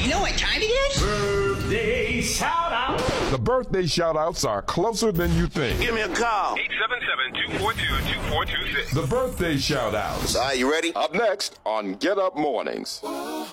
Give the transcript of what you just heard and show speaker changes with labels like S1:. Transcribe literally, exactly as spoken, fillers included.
S1: You know what time it is?
S2: Birthday shout-out.
S3: The birthday shout-outs are closer than you think.
S4: Give me a call.
S5: eight seven seven, two four two, two four two six.
S3: The birthday shout-outs.
S4: All right, you ready?
S3: Up next on Get Up Mornings.